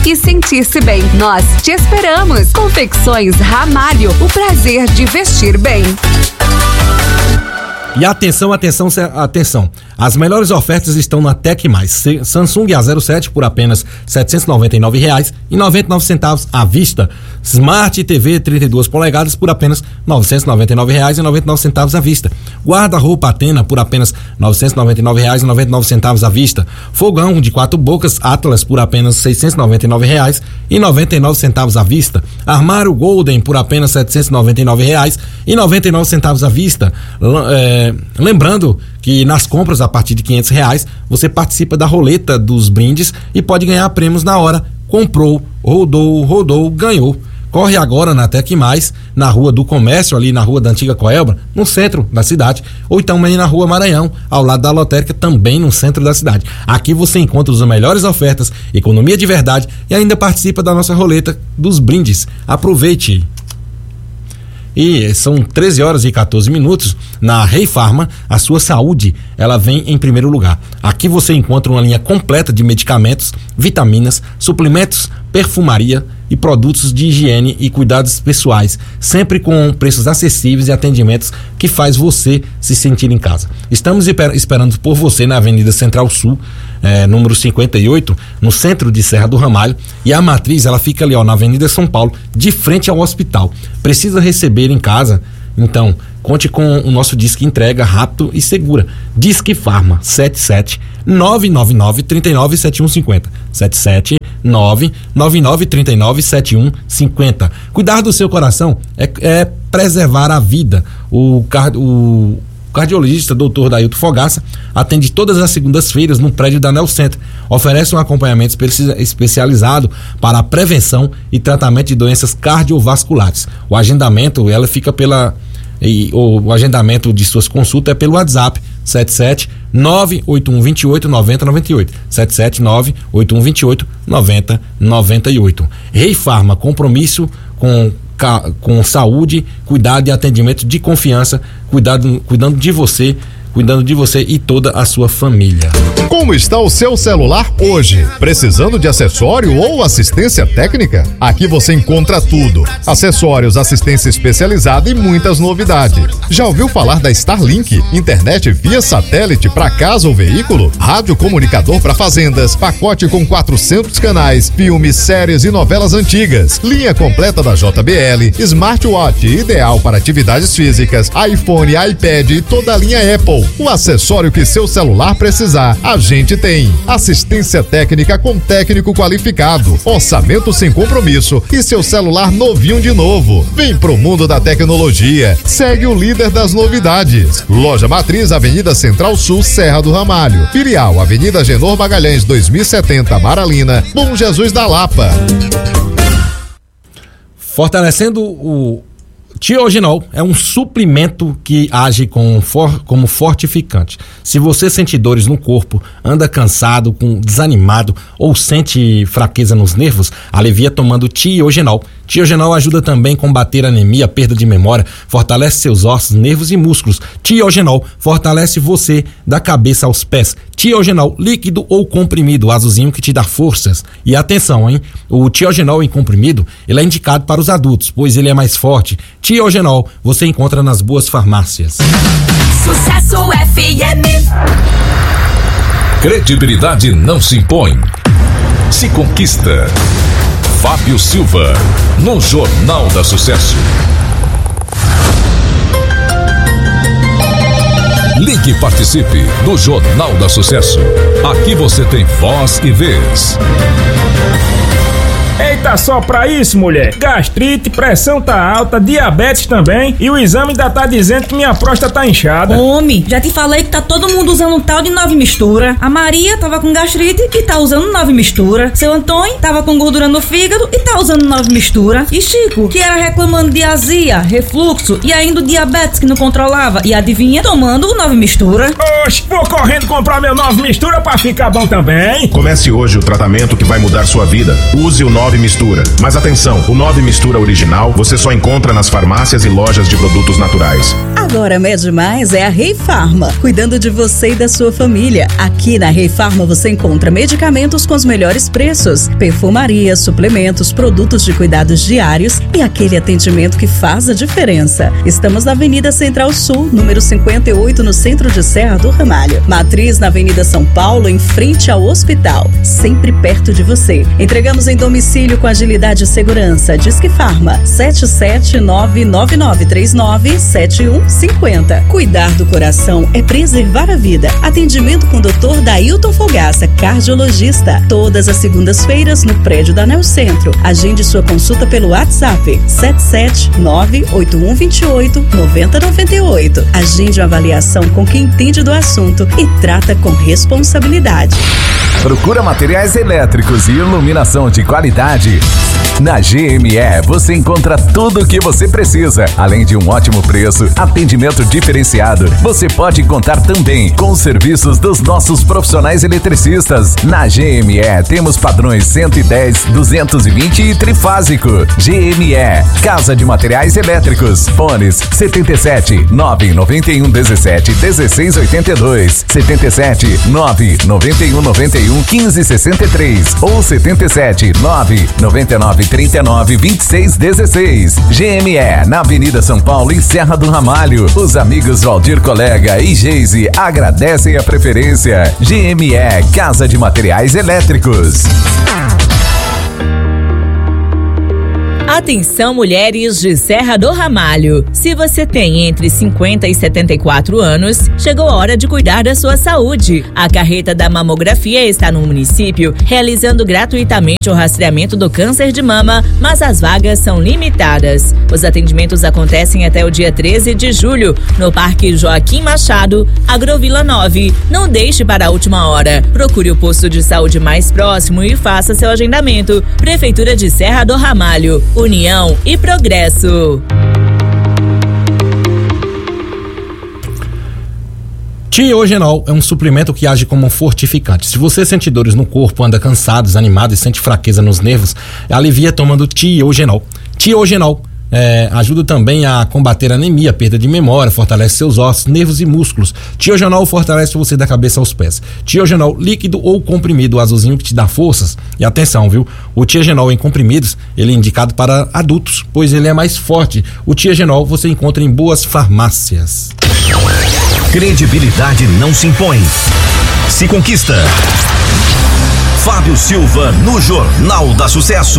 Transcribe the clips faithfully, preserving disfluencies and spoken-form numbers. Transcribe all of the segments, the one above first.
e sentir-se bem. Nós te esperamos. Confecções Ramalho, o prazer de vestir bem. E atenção, atenção, atenção. As melhores ofertas estão na Tec Mais. Samsung A zero sete por apenas setecentos e noventa e nove reais e noventa e nove centavos à vista. Smart T V trinta e duas polegadas por apenas novecentos e noventa e nove reais e noventa e nove centavos à vista. Guarda-roupa Atena por apenas novecentos e noventa e nove reais e noventa e nove centavos à vista. Fogão de quatro bocas Atlas por apenas seiscentos e noventa e nove reais e noventa e nove centavos à vista. Armário Golden por apenas setecentos e noventa e nove reais e noventa e nove centavos à vista. É, Lembrando que nas compras a partir de quinhentos reais você participa da roleta dos brindes e pode ganhar prêmios na hora. Comprou, rodou, rodou, ganhou. Corre agora na Tec Mais, na Rua do Comércio, ali na Rua da Antiga Coelba, no centro da cidade, ou então aí na Rua Maranhão, ao lado da lotérica, também no centro da cidade. Aqui você encontra as melhores ofertas, economia de verdade e ainda participa da nossa roleta dos brindes. Aproveite! E são treze horas e quatorze minutos. Na Rei Farma, a sua saúde, ela vem em primeiro lugar. Aqui você encontra uma linha completa de medicamentos, vitaminas, suplementos, perfumaria e produtos de higiene e cuidados pessoais, sempre com preços acessíveis e atendimentos que faz você se sentir em casa. Estamos esperando por você na Avenida Central Sul, é, número cinquenta e oito, no centro de Serra do Ramalho, e a matriz ela fica ali ó, na Avenida São Paulo, de frente ao hospital. Precisa receber em casa? Então, conte com o nosso Disque Entrega rápido e segura. Disque Farma sete sete nove nove nove três nove sete um cinco zero. sete sete nove nove nove três nove sete um cinco zero. Cuidar do seu coração é, é preservar a vida. O, car, o cardiologista doutor Dailton Fogaça atende todas as segundas-feiras no prédio da Nel Center. Oferece um acompanhamento espe- especializado para a prevenção e tratamento de doenças cardiovasculares. O agendamento ela fica pela e, o, o agendamento de suas consultas é pelo WhatsApp sete sete nove oito um dois oito nove zero nove oito. sete sete nove oito um dois oito nove zero nove oito. Rei Farma, compromisso com com saúde, cuidado e atendimento de confiança, cuidado, cuidando de você, cuidando de você e toda a sua família. Como está o seu celular hoje? Precisando de acessório ou assistência técnica? Aqui você encontra tudo: acessórios, assistência especializada e muitas novidades. Já ouviu falar da Starlink? Internet via satélite para casa ou veículo? Rádio comunicador para fazendas, pacote com quatrocentos canais, filmes, séries e novelas antigas, linha completa da J B L, smartwatch ideal para atividades físicas, iPhone, iPad e toda a linha Apple. O acessório que seu celular precisar, a gente tem. Assistência técnica com técnico qualificado, orçamento sem compromisso e seu celular novinho de novo. Vem pro mundo da tecnologia. Segue o líder das novidades. Loja Matriz, Avenida Central Sul, Serra do Ramalho. Filial, Avenida Genor Magalhães, dois mil e setenta, Maralina, Bom Jesus da Lapa. Fortalecendo o Tiogenol é um suplemento que age com for, como fortificante. Se você sente dores no corpo, anda cansado, com, desanimado ou sente fraqueza nos nervos, alivia tomando Tiogenol. Tiogenol ajuda também a combater anemia, perda de memória, fortalece seus ossos, nervos e músculos. Tiogenol fortalece você da cabeça aos pés. Tiogenol líquido ou comprimido, o azulzinho que te dá forças. E atenção, hein? O Tiogenol em comprimido, ele é indicado para os adultos, pois ele é mais forte. Tiogenol você encontra nas boas farmácias. Sucesso F M. Credibilidade não se impõe, se conquista. Fábio Silva, no Jornal da Sucesso. Ligue e participe do Jornal da Sucesso. Aqui você tem voz e vez. Eita, só pra isso, mulher. Gastrite, pressão tá alta, diabetes também, e o exame ainda tá dizendo que minha próstata tá inchada. Homem, já te falei que tá todo mundo usando um tal de nove mistura. A Maria tava com gastrite e tá usando nove mistura. Seu Antônio tava com gordura no fígado e tá usando nove mistura. E Chico, que era reclamando de azia, refluxo e ainda o diabetes que não controlava, e adivinha, tomando o nove mistura. Oxe, vou correndo comprar meu nove mistura pra ficar bom também. Comece hoje o tratamento que vai mudar sua vida. Use o nove mistura Mistura. Mas atenção, o nove Mistura original você só encontra nas farmácias e lojas de produtos naturais. Agora Mede Mais é a Rei Farma, cuidando de você e da sua família. Aqui na Rei Farma você encontra medicamentos com os melhores preços, perfumaria, suplementos, produtos de cuidados diários e aquele atendimento que faz a diferença. Estamos na Avenida Central Sul, número cinquenta e oito, no centro de Serra do Ramalho. Matriz na Avenida São Paulo, em frente ao hospital, sempre perto de você. Entregamos em domicílio com agilidade e segurança. Disque Farma sete sete nove nove nove três nove sete um cinco zero. Cuidar do coração é preservar a vida. Atendimento com o doutor Dailton Fogaça, cardiologista. Todas as segundas-feiras no prédio da Neo Centro. Agende sua consulta pelo WhatsApp sete sete nove oito um dois oito nove zero nove oito. Agende uma avaliação com quem entende do assunto e trata com responsabilidade. Procura materiais elétricos e iluminação de qualidade? Na G M E você encontra tudo o que você precisa. Além de um ótimo preço, atendimento diferenciado, você pode contar também com os serviços dos nossos profissionais eletricistas. Na G M E temos padrões cento e dez, duzentos e vinte e trifásico. G M E, Casa de Materiais Elétricos. Fones setenta e sete, nove nove um, dezessete, dezesseis oitenta e dois, setenta e sete, nove nove um, noventa e um, quinze sessenta e três ou setenta e sete, nove nove nove, trinta e nove, vinte e seis dezesseis. G M E, na Avenida São Paulo, em Serra do Ramalho. Os amigos Valdir Colega e Geise agradecem a preferência. G M E, Casa de Materiais Elétricos. Atenção, mulheres de Serra do Ramalho. Se você tem entre cinquenta e setenta e quatro anos, chegou a hora de cuidar da sua saúde. A carreta da mamografia está no município, realizando gratuitamente o rastreamento do câncer de mama, mas as vagas são limitadas. Os atendimentos acontecem até o dia treze de julho, no Parque Joaquim Machado, Agrovila nove. Não deixe para a última hora. Procure o posto de saúde mais próximo e faça seu agendamento. Prefeitura de Serra do Ramalho. União e progresso. Tiogenol é um suplemento que age como um fortificante. Se você sente dores no corpo, anda cansado, desanimado e sente fraqueza nos nervos, alivia tomando Tiogenol. Tiogenol É, ajuda também a combater a anemia, perda de memória, fortalece seus ossos, nervos e músculos. Tiogenol fortalece você da cabeça aos pés. Tiogenol líquido ou comprimido, azulzinho que te dá forças. E atenção, viu? O Tiogenol em comprimidos, ele é indicado para adultos, pois ele é mais forte. O Tiogenol você encontra em boas farmácias. Credibilidade não se impõe, se conquista. Fábio Silva no Jornal da Sucesso.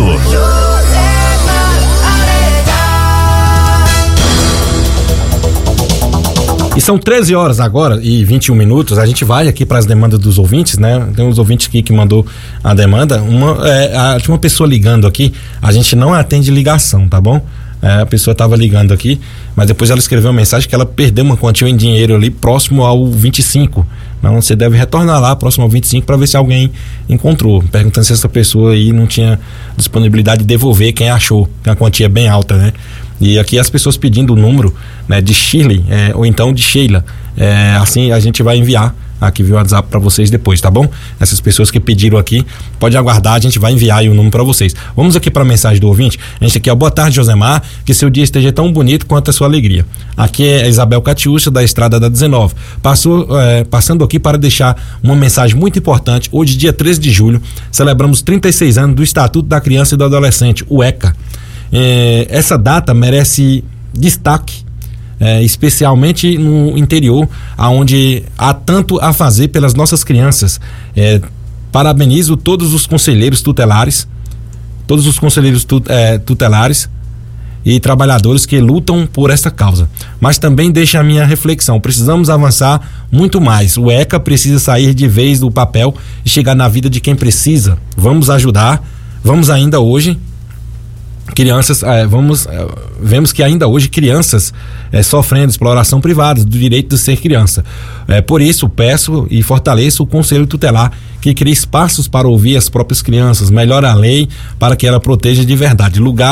E são treze horas agora e vinte e um minutos. A gente vai aqui para as demandas dos ouvintes, né? Tem uns ouvintes aqui que mandou a demanda. Uma, é, a, tinha uma pessoa ligando aqui. A gente não atende ligação, tá bom? É, a pessoa estava ligando aqui, mas depois ela escreveu uma mensagem que ela perdeu uma quantia em dinheiro ali próximo ao vinte e cinco. Não, você deve retornar lá próximo ao vinte e cinco para ver se alguém encontrou. Perguntando se essa pessoa aí não tinha disponibilidade de devolver quem achou. Tem uma quantia bem alta, né? E aqui as pessoas pedindo o número, né, de Shirley, é, ou então de Sheila. É, assim a gente vai enviar aqui via WhatsApp para vocês depois, tá bom? Essas pessoas que pediram aqui, pode aguardar, a gente vai enviar aí o número para vocês. Vamos aqui para a mensagem do ouvinte. A gente aqui, ó, boa tarde, Josemar, que seu dia esteja tão bonito quanto a sua alegria. Aqui é a Isabel Catiúcha, da Estrada da dezenove. Passou, é, passando aqui para deixar uma mensagem muito importante. Hoje, dia treze de julho, celebramos trinta e seis anos do Estatuto da Criança e do Adolescente, o ECA. É, essa data merece destaque, é, especialmente no interior, onde há tanto a fazer pelas nossas crianças. É, parabenizo todos os conselheiros tutelares, todos os conselheiros tu, é, tutelares e trabalhadores que lutam por esta causa. Mas também deixa a minha reflexão: precisamos avançar muito mais. O ECA precisa sair de vez do papel e chegar na vida de quem precisa. Vamos ajudar, vamos ainda hoje. Crianças, é, vamos, é, vemos que ainda hoje crianças é, sofrendo exploração privada do direito de ser criança. É, por isso peço e fortaleço o Conselho Tutelar que crie espaços para ouvir as próprias crianças, melhore a lei para que ela proteja de verdade. Lugar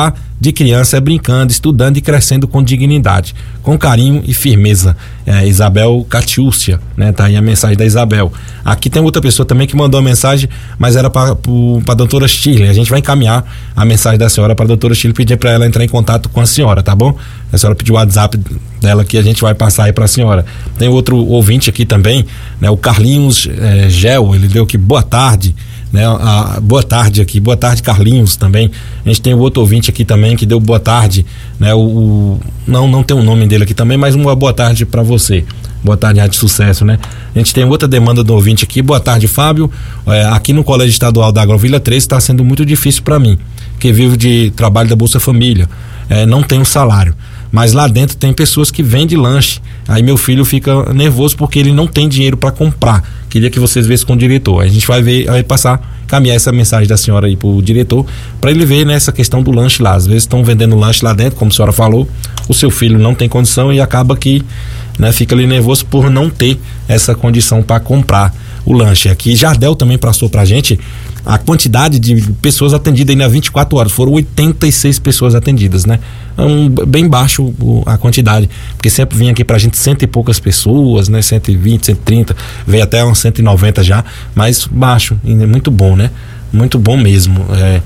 de criança é brincando, estudando e crescendo com dignidade, com carinho e firmeza. É, Isabel Catiúcia, né? Tá aí a mensagem da Isabel. Aqui tem outra pessoa também que mandou a mensagem, mas era para a doutora Shirley. A gente vai encaminhar a mensagem da senhora para a doutora Shirley, pedir para ela entrar em contato com a senhora, tá bom? A senhora pediu o WhatsApp dela que a gente vai passar aí para a senhora. Tem outro ouvinte aqui também, né? O Carlinhos é, Gel, ele deu aqui boa tarde. Né, a, boa tarde aqui, boa tarde Carlinhos também. A gente tem o outro ouvinte aqui também que deu boa tarde, né? O, o não não tem o nome dele aqui também, mas uma boa tarde para você. Boa tarde, Rádio Sucesso, né? A gente tem outra demanda do ouvinte aqui. Boa tarde, Fábio. É, aqui no Colégio Estadual da Agrovila treze está sendo muito difícil para mim, que vivo de trabalho da Bolsa Família. É, não tenho salário. Mas lá dentro tem pessoas que vendem lanche. Aí meu filho fica nervoso porque ele não tem dinheiro para comprar. Queria que vocês vissem com o diretor. A gente vai ver, vai passar, caminhar essa mensagem da senhora aí pro diretor, para ele ver nessa questão do lanche lá. Às vezes estão vendendo lanche lá dentro, como a senhora falou, o seu filho não tem condição e acaba que, né, fica ali nervoso por não ter essa condição para comprar o lanche. Aqui Jardel também passou pra gente a quantidade de pessoas atendidas aí nas vinte e quatro horas, foram oitenta e seis pessoas atendidas, né? Um, bem baixo o, a quantidade, porque sempre vinha aqui pra gente cento e poucas pessoas, né? cento e vinte, cento e trinta, veio até uns cento e noventa já, mas baixo, muito bom, né? Muito bom mesmo, é,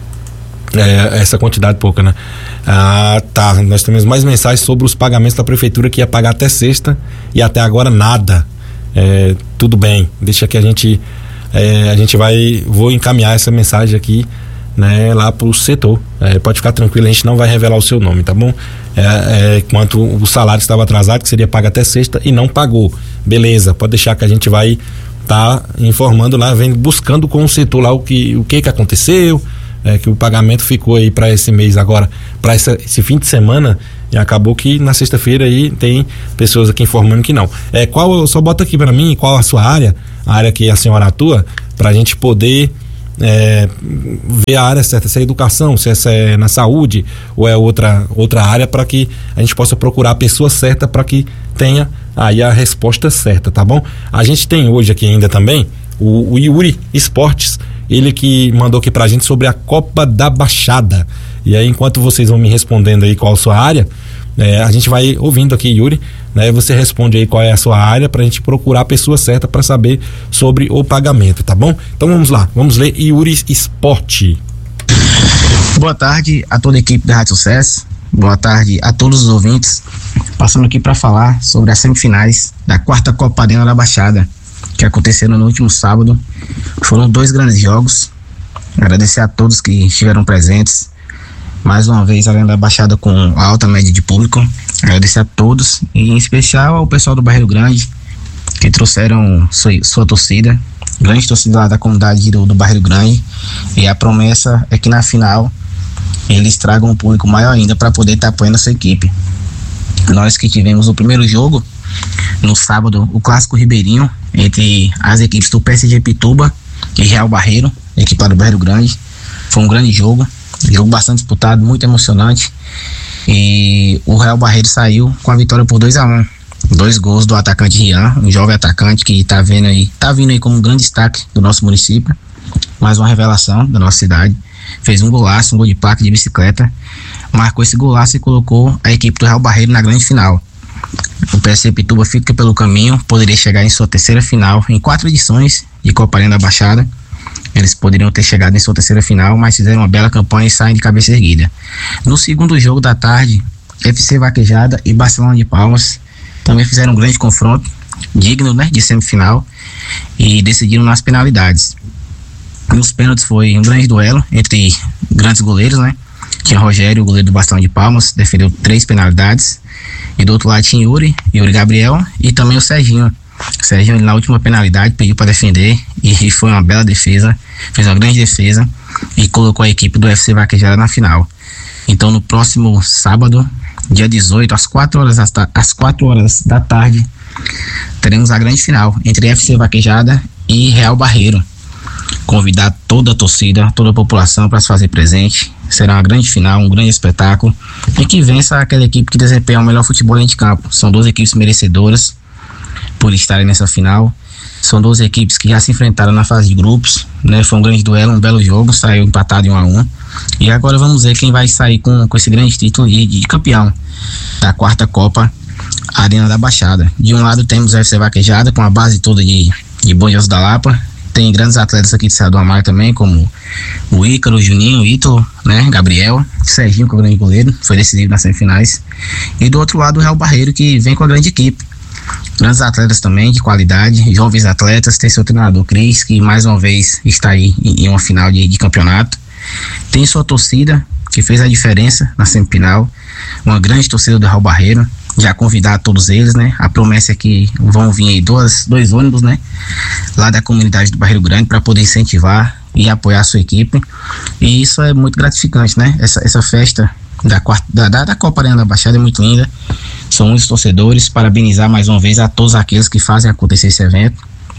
é, essa quantidade pouca, né? Ah, tá, nós temos mais mensagens sobre os pagamentos da prefeitura que ia pagar até sexta e até agora nada. É, tudo bem, deixa que a gente É, a gente vai, vou encaminhar essa mensagem aqui, né, lá pro setor. É, pode ficar tranquilo, a gente não vai revelar o seu nome, tá bom? É, é, quanto o salário estava atrasado, que seria pago até sexta e não pagou. Beleza, pode deixar que a gente vai tá informando lá, vem buscando com o setor lá o que, o que que aconteceu, é, que o pagamento ficou aí para esse mês agora, para esse fim de semana, e acabou que na sexta-feira aí tem pessoas aqui informando que não. É, qual, só bota aqui para mim qual a sua área, a área que a senhora atua, pra gente poder é, ver a área certa, se é educação, se essa é na saúde ou é outra, outra área, para que a gente possa procurar a pessoa certa para que tenha aí a resposta certa, tá bom? A gente tem hoje aqui ainda também o, o Yuri Esportes, ele que mandou aqui pra gente sobre a Copa da Baixada. E aí, enquanto vocês vão me respondendo aí qual a sua área, é, a gente vai ouvindo aqui, Yuri, né? Você responde aí qual é a sua área pra gente procurar a pessoa certa para saber sobre o pagamento, tá bom? Então vamos lá, vamos ler Yuri Esporte. Boa tarde a toda a equipe da Rádio Sucesso, boa tarde a todos os ouvintes, passando aqui para falar sobre as semifinais da quarta Copa Arena da Baixada, que aconteceram no último sábado. Foram dois grandes jogos. Agradecer a todos que estiveram presentes. Mais uma vez, a Arena da Baixada com a alta média de público. Agradecer a todos, e em especial ao pessoal do Barreiro Grande, que trouxeram sua, sua torcida, grande torcida da comunidade do, do Barreiro Grande. E a promessa é que na final eles tragam um público maior ainda para poder estar apoiando essa equipe. Nós que tivemos o primeiro jogo no sábado, o clássico ribeirinho entre as equipes do P S G Pituba e Real Barreiro, equipe do Barreiro Grande. Foi um grande jogo, jogo bastante disputado, muito emocionante, e o Real Barreiro saiu com a vitória por dois a um. Dois gols do atacante Rian, um jovem atacante que tá vendo aí, tá vindo aí como um grande destaque do nosso município, mais uma revelação da nossa cidade. Fez um golaço, um gol de placa de bicicleta, marcou esse golaço e colocou a equipe do Real Barreiro na grande final. O P S C Pituba fica pelo caminho, poderia chegar em sua terceira final em quatro edições de Copa Arena da Baixada. Eles poderiam ter chegado em sua terceira final, mas fizeram uma bela campanha e saem de cabeça erguida. No segundo jogo da tarde, F C Vaquejada e Barcelona de Palmas também fizeram um grande confronto, digno, né, de semifinal, e decidiram nas penalidades. Nos pênaltis foi um grande duelo entre grandes goleiros, né? Tinha Rogério, o goleiro do Barcelona de Palmas, defendeu três penalidades. E do outro lado tinha Yuri, Yuri Gabriel e também o Serginho. O Serginho, na última penalidade, pediu para defender e foi uma bela defesa, fez uma grande defesa e colocou a equipe do F C Vaquejada na final. Então, no próximo sábado, dia dezoito, às quatro horas, às quatro horas da tarde, teremos a grande final entre F C Vaquejada e Real Barreiro. Convidar toda a torcida, toda a população para se fazer presente. Será uma grande final, um grande espetáculo, e que vença aquela equipe que desempenha o melhor futebol dentro de campo. São duas equipes merecedoras por estarem nessa final. São duas equipes que já se enfrentaram na fase de grupos, né? Foi um grande duelo, um belo jogo, saiu empatado em um a um. E agora vamos ver quem vai sair com, com esse grande título de, de campeão da quarta Copa Arena da Baixada. De um lado temos o F C Vaquejada, com a base toda de, de Bom Jesus da Lapa. Tem grandes atletas aqui de Serra do Ramalho também, como o Ícaro, o Juninho, o Ítalo, né, Gabriel, Serginho, que é o grande goleiro, foi decisivo nas semifinais. E do outro lado o Real Barreiro, que vem com a grande equipe. Grandes atletas também, de qualidade, jovens atletas. Tem seu treinador Cris, que mais uma vez está aí em, em uma final de, de campeonato. Tem sua torcida, que fez a diferença na semifinal, uma grande torcida do Real Barreiro. Já convidar todos eles, né? A promessa é que vão vir aí dois, dois ônibus, né? Lá da comunidade do Barreiro Grande, para poder incentivar e apoiar a sua equipe. E isso é muito gratificante, né? Essa, essa festa da, quarta, da, da Copa Arena da Baixada é muito linda. São muitos torcedores. Parabenizar mais uma vez a todos aqueles que fazem acontecer esse evento,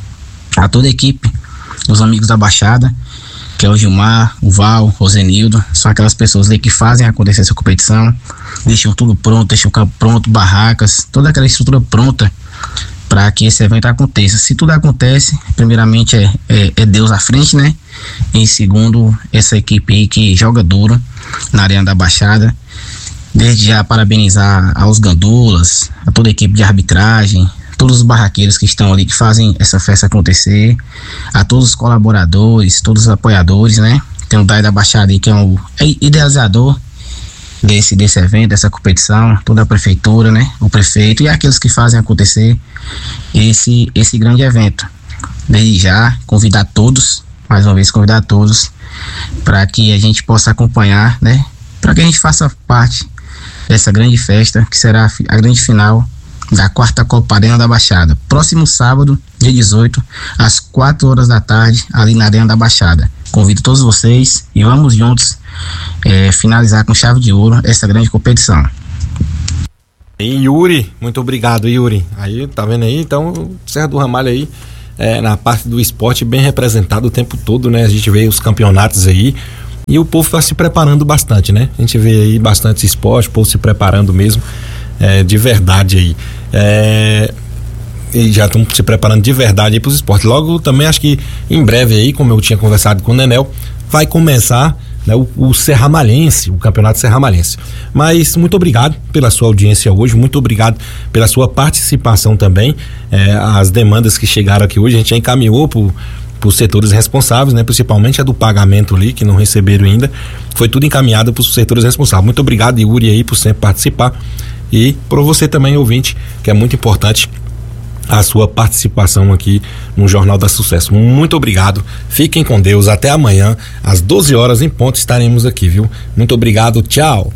a toda a equipe, os amigos da Baixada, que é o Gilmar, o Val, o Rosenildo. São aquelas pessoas ali que fazem acontecer essa competição, deixam tudo pronto, deixam o campo pronto, barracas, toda aquela estrutura pronta para que esse evento aconteça. Se tudo acontece, primeiramente é, é, é Deus à frente, né? E segundo, essa equipe aí que joga duro na Arena da Baixada. Desde já parabenizar aos gandulas, a toda a equipe de arbitragem, todos os barraqueiros que estão ali, que fazem essa festa acontecer, a todos os colaboradores, todos os apoiadores, né? Tem o Dai da Baixada aí, que é o idealizador desse, desse evento, dessa competição, toda a prefeitura, né? O prefeito e aqueles que fazem acontecer esse, esse grande evento. Desde já, convidar todos, mais uma vez convidar todos, para que a gente possa acompanhar, né? Para que a gente faça parte dessa grande festa, que será a grande final da quarta Copa Arena da Baixada, próximo sábado, dia dezoito, às quatro horas da tarde, ali na Arena da Baixada. Convido todos vocês e vamos juntos é, finalizar com chave de ouro essa grande competição. E Yuri, muito obrigado, Yuri. Aí, tá vendo aí? Então, Serra do Ramalho aí, é, na parte do esporte, bem representado o tempo todo, né? A gente vê os campeonatos aí e o povo tá se preparando bastante, né? A gente vê aí bastante esporte, o povo se preparando mesmo, é, de verdade aí. É, e já estão se preparando de verdade aí para os esportes. Logo também acho que em breve aí, como eu tinha conversado com o Nenel, vai começar, né, o, o Serramalhense, o campeonato Serramalhense. Mas muito obrigado pela sua audiência hoje, muito obrigado pela sua participação também. É, as demandas que chegaram aqui hoje a gente já encaminhou por para os setores responsáveis, né? Principalmente a do pagamento ali, que não receberam ainda, foi tudo encaminhado para os setores responsáveis. Muito obrigado, Yuri, aí, por sempre participar, e para você também, ouvinte, que é muito importante a sua participação aqui no Jornal da Sucesso. Muito obrigado, fiquem com Deus, até amanhã às doze horas em ponto estaremos aqui, viu? Muito obrigado, tchau.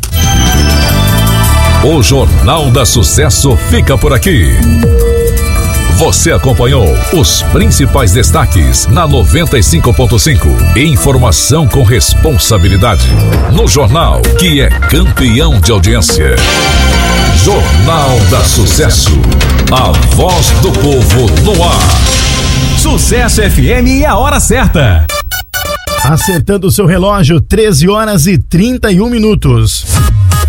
O Jornal da Sucesso fica por aqui. Você acompanhou os principais destaques na noventa e cinco ponto cinco. Informação com responsabilidade. No jornal que é campeão de audiência. Jornal da Sucesso. A voz do povo no ar. Sucesso F M e a hora certa. Acertando o seu relógio, treze horas e trinta e um minutos.